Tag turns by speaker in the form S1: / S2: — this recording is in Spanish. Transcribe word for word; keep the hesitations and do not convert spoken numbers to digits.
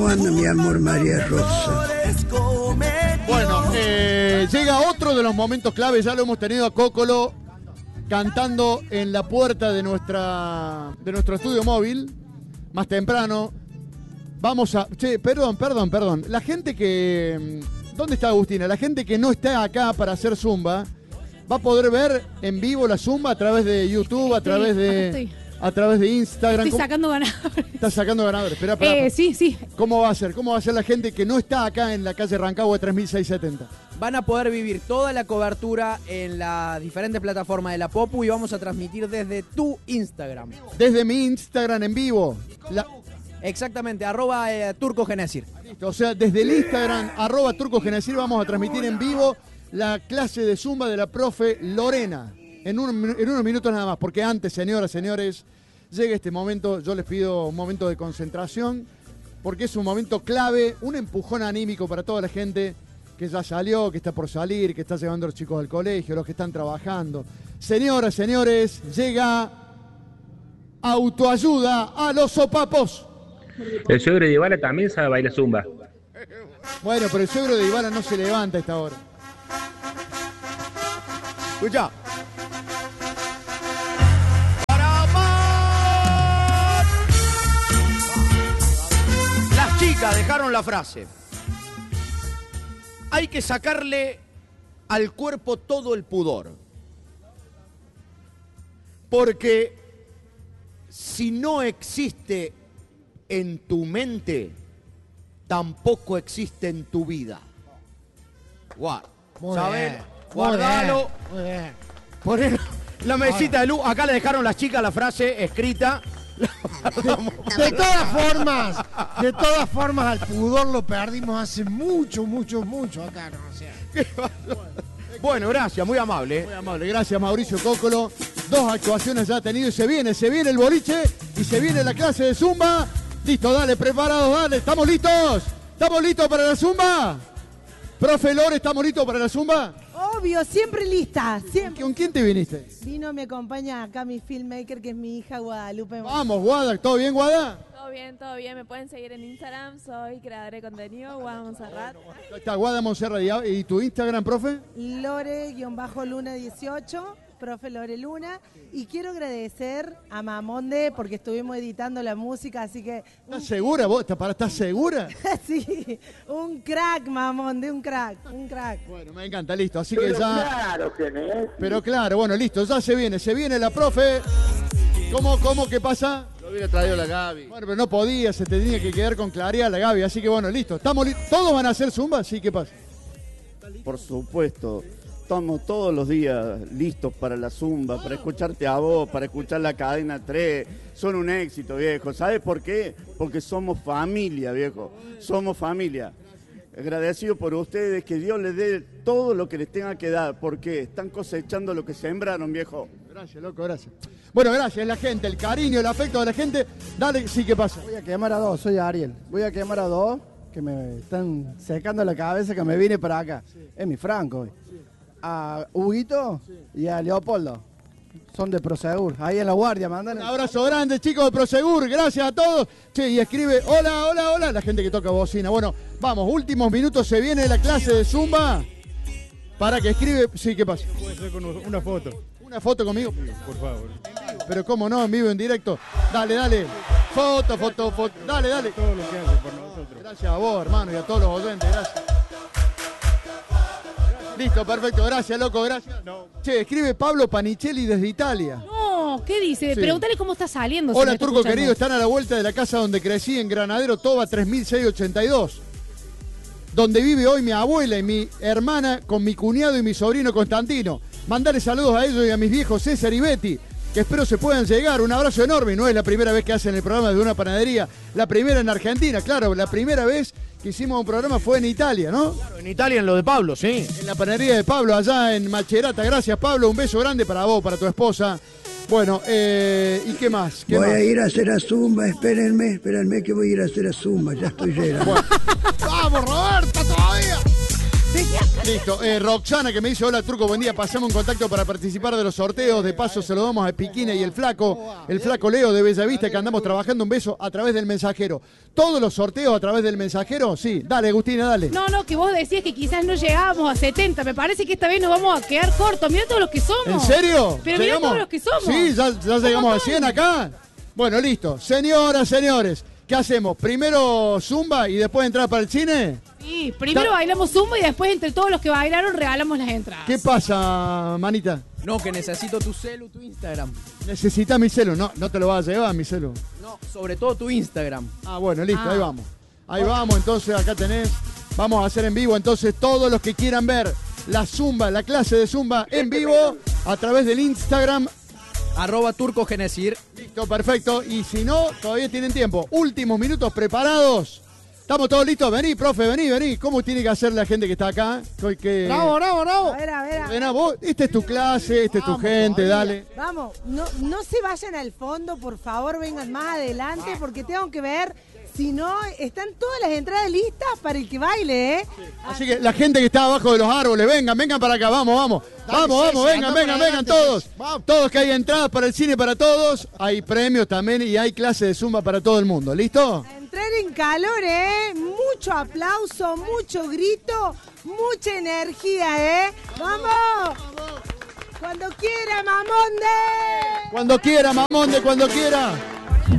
S1: ¿Cómo anda mi amor María Rosa?
S2: Bueno, eh, llega otro de los momentos claves, ya lo hemos tenido a Cocolo cantando en la puerta de, nuestra, de nuestro estudio móvil, más temprano. Vamos a... Che, perdón, perdón, perdón. La gente que... ¿Dónde está Agustina? La gente que no está acá para hacer Zumba va a poder ver en vivo la Zumba a través de YouTube, a través de... A través de Instagram.
S3: Estoy sacando ganadores.
S2: Está sacando ganadores. Espera, espera,
S3: Eh,
S2: espera.
S3: sí, sí.
S2: ¿Cómo va a ser? ¿Cómo va a ser la gente que no está acá en la calle Rancagua tres mil seiscientos setenta?
S4: Van a poder vivir toda la cobertura en las diferentes plataformas de la Popu y vamos a transmitir desde tu Instagram.
S2: Desde mi Instagram en vivo. La...
S4: Exactamente, arroba eh, Turco Genesir.
S2: Listo, o sea, desde el Instagram, arroba Turco Genesir, vamos a transmitir en vivo la clase de Zumba de la profe Lorena. En, un, en unos minutos nada más, porque antes, señoras, señores, llega este momento, yo les pido un momento de concentración, porque es un momento clave, un empujón anímico para toda la gente que ya salió, que está por salir, que está llevando a los chicos al colegio, los que están trabajando. Señoras, señores, llega autoayuda a los sopapos.
S5: El suegro de Ivana también sabe bailar zumba.
S2: Bueno, pero el suegro de Ivana no se levanta a esta hora.
S6: Escucha. Las chicas dejaron la frase. Hay que sacarle al cuerpo todo el pudor. Porque si no existe en tu mente, tampoco existe en tu vida. Guau. ¿Saben? Guardalo.
S7: Muy bien.
S6: Poner la mesita de luz. Acá le dejaron las chicas la frase escrita.
S7: De todas formas, de todas formas, al pudor lo perdimos hace mucho, mucho, mucho acá, ¿no? O sea.
S6: Bueno, gracias, muy amable.
S2: Muy amable, gracias Mauricio Cócolo. Dos actuaciones ya ha tenido y se viene, se viene el boliche y se viene la clase de Zumba. Listo, dale, preparados, dale. ¿Estamos listos? ¿Estamos listos para la Zumba? Profe Lore, ¿estamos listos para la Zumba?
S8: Obvio, siempre lista, siempre.
S2: ¿Con quién te viniste?
S8: Vino, me acompaña acá mi filmmaker, que es mi hija Guadalupe.
S2: Vamos, Guada, ¿todo bien, Guada?
S9: Todo bien, todo bien. Me pueden seguir en Instagram. Soy creadora de contenido, Guada Monserrat.
S2: Ahí está Guada Monserrat. ¿Y tu Instagram, profe?
S8: Lore-Luna dieciocho, profe Lore Luna. Y quiero agradecer a Mamonde porque estuvimos editando la música, así que...
S2: ¿Estás segura vos? ¿Estás segura?
S8: Sí, un crack, Mamonde, un crack, un crack.
S2: Bueno, me encanta, listo. Así que
S10: Pero
S2: ya...
S10: claro que no.
S2: Pero claro, bueno, listo, ya se viene. Se viene la profe. ¿Cómo, cómo, qué pasa?
S11: Lo hubiera traído la Gaby.
S2: Bueno, pero no podía, se tenía que quedar con claridad la Gaby. Así que bueno, listo. ¿Estamos li- ¿Todos van a hacer Zumba? Sí, ¿qué pasa?
S12: Por supuesto. Estamos todos los días listos para la Zumba, para escucharte a vos, para escuchar la cadena tres. Son un éxito, viejo. ¿Sabes por qué? Porque somos familia, viejo. Somos familia. Agradecido por ustedes, que Dios les dé todo lo que les tenga que dar, porque están cosechando lo que sembraron, viejo.
S2: Gracias, loco, gracias. Bueno, gracias, la gente, el cariño, el afecto de la gente. Dale, sí, ¿qué pasa?
S13: Voy a quemar a dos, soy Ariel. Voy a quemar a dos que me están secando la cabeza, que me vine para acá. Sí. Es mi Franco. Sí. A Huguito sí. Y a Leopoldo. Son de Prosegur. Ahí en la guardia, mandan.
S2: Un abrazo grande, chicos de Prosegur. Gracias a todos. Che, y escribe, hola, hola, hola, la gente que toca bocina. Bueno, vamos, últimos minutos, se viene la clase de Zumba. Para que escribe, sí, ¿qué pasa?
S14: Puede ser con una foto.
S2: ¿Una foto conmigo?
S14: Por favor.
S2: Pero cómo no, en vivo, en directo. Dale, dale. Foto, foto, foto. Dale, dale.
S14: Todo lo que hace por nosotros.
S2: Gracias a vos, hermano, y a todos los oyentes. Gracias. Listo, perfecto. Gracias, loco, gracias. No. Che, escribe Pablo Panichelli desde Italia.
S3: No, ¿qué dice?
S2: Sí.
S3: Pregúntale cómo está saliendo.
S2: Hola,
S3: si
S2: Turco
S3: escuchando.
S2: querido. Están a la vuelta de la casa donde crecí, en Granadero Toba tres mil seiscientos ochenta y dos. Donde vive hoy mi abuela y mi hermana con mi cuñado y mi sobrino Constantino. Mandale saludos a ellos y a mis viejos César y Betty, que espero se puedan llegar. Un abrazo enorme. No es la primera vez que hacen el programa de una panadería. La primera en Argentina, claro. La primera vez que hicimos un programa fue en Italia, ¿no?
S6: Claro, en Italia, en lo de Pablo, sí.
S2: En la panadería de Pablo, allá en Macherata. Gracias, Pablo. Un beso grande para vos, para tu esposa. Bueno, eh, ¿y qué más? ¿Qué
S1: voy
S2: más?
S1: a ir a hacer a Zumba, espérenme, espérenme que voy a ir a hacer a Zumba, ya estoy lleno.
S2: Bueno. ¡Vamos, Roberta, todavía!
S8: Te
S2: Listo. Eh, Roxana, que me dice, hola Turco, buen día. Pasamos un contacto para participar de los sorteos. De paso se lo damos a Piquina y el Flaco, el Flaco Leo de Bellavista, que andamos trabajando. Un beso a través del mensajero. ¿Todos los sorteos a través del mensajero? Sí. Dale, Agustina, dale.
S3: No, no, que vos decías que quizás no llegábamos a setenta. Me parece que esta vez nos vamos a quedar cortos. Mirá todos los que somos.
S2: ¿En serio?
S3: Pero mirá todos los que somos.
S2: Sí, ya, ya llegamos a cien acá. Bueno, listo. Señoras, señores, ¿qué hacemos? ¿Primero Zumba y después entrar para el cine?
S3: Sí, primero bailamos Zumba y después entre todos los que bailaron regalamos las entradas.
S2: ¿Qué pasa, manita?
S4: No, que necesito tu celu, tu Instagram.
S2: Necesitas mi celu. No, no te lo vas a llevar, mi celu.
S4: No, sobre todo tu Instagram.
S2: Ah, bueno, listo,
S4: Ah.
S2: ahí vamos. Ahí vamos, entonces acá tenés. Vamos a hacer en vivo, entonces, todos los que quieran ver la Zumba, la clase de Zumba en vivo, a través del Instagram.
S4: Arroba Turco Genesir.
S2: Listo, perfecto. Y si no, todavía tienen tiempo. Últimos minutos preparados. ¿Estamos todos listos? Vení, profe, vení, vení. ¿Cómo tiene que hacer la gente que está acá? Que...
S7: Bravo, bravo, bravo.
S8: A ver, a ver, a ver.
S2: Ordena vos. Esta es tu clase, esta es tu gente, dale.
S8: Vamos, no, no se vayan al fondo, por favor, vengan más adelante, porque tengo que ver, si no, están todas las entradas listas para el que baile, ¿eh?
S2: Así que la gente que está abajo de los árboles, vengan, vengan para acá, vamos, vamos.
S7: Dale,
S2: Vamos,
S7: Ceci,
S2: vamos, vengan,
S7: anda
S2: vengan,
S7: para
S2: vengan
S7: adelante,
S2: todos.
S7: Ceci, vamos.
S2: Todos que hay entradas para el cine para todos. Hay premios también y hay clase de Zumba para todo el mundo. ¿Listo?
S8: Entrar en calor, ¿eh? Mucho aplauso, mucho grito, mucha energía, ¿eh? ¡Vamos! Cuando quiera, Mamonde.
S2: Cuando quiera, Mamonde, cuando quiera.